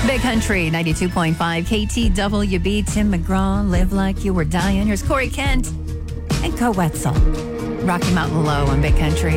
Big Country 92.5 KTWB. Tim McGraw, Live Like You Were Dying. Here's Corey Kent and Co Wetzel. Rocky Mountain Low on Big Country.